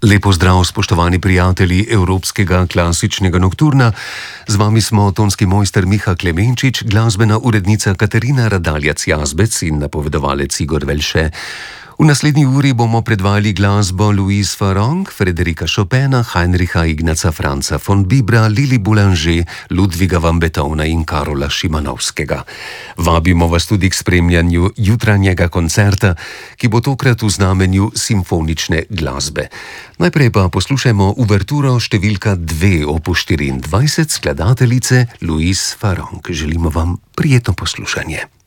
Lepo zdrav, spoštovani prijatelji Evropskega klasičnega nokturna. Z vami smo tonski mojster Miha Klemenčič, glasbena urednica Katarina Radaljac-Jazbec in napovedovalec Igor Velše. V naslednji uri bomo predvajali glasbo Louise Farrenc, Frédérica Chopina, Heinricha Ignaca Franza von Bibra, Lili Boulanger, Ludwiga van Beethovena in Karola Šimanovskega. Vabimo vas tudi k spremljanju jutranjega koncerta, ki bo tokrat v znamenju simfonične glasbe. Najprej pa poslušajmo uverturo številka 2 opus 24 skladateljice Louise Farrenc. Želimo vam prijetno poslušanje.